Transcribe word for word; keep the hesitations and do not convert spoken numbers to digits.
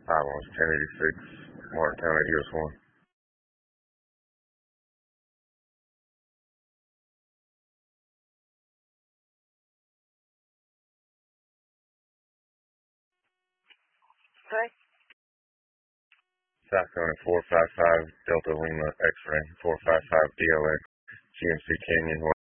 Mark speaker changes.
Speaker 1: five one ten eighty-six, Martintown at U S one.
Speaker 2: Okay.
Speaker 1: South County four five five, Delta Lima X-ray, four five five D L X, G M C Canyon,